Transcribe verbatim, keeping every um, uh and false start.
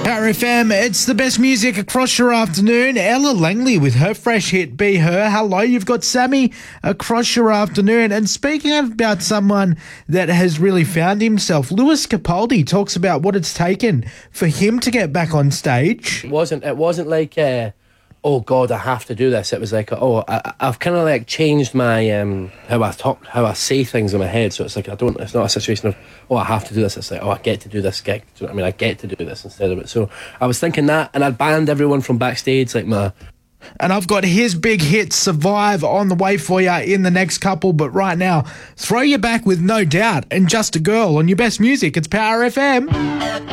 Power F M, it's the best music across your afternoon. Ella Langley with her fresh hit, Be Her. Hello, you've got Sammy across your afternoon. And speaking about someone that has really found himself, Lewis Capaldi talks about what it's taken for him to get back on stage. It wasn't, it wasn't like, uh, oh God, I have to do this. It was like, oh, I, I've kind of like changed my, um, how I talk, how I say things in my head. So it's like, I don't, it's not a situation of, oh, I have to do this. It's like, oh, I get to do this gig. Do you know what I mean? I get to do this instead of it. So I was thinking that, and I'd banned everyone from backstage, like my... And I've got his big hit, Survive, on the way for you in the next couple. But right now, throw you back with No Doubt and Just a Girl on your best music. It's Power F M.